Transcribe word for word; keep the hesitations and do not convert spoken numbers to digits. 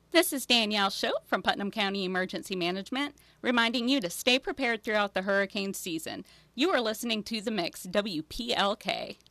This is Danielle Shope from Putnam County Emergency Management, reminding you to stay prepared throughout the hurricane season. You are listening to The Mix, W P L K.